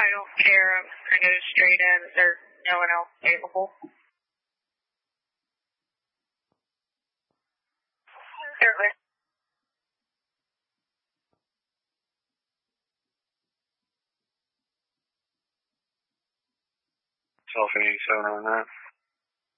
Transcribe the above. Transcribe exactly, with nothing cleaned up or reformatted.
don't care. I'm kind of straight in. There's no one else available. Service. Alpha eighty-seven on that.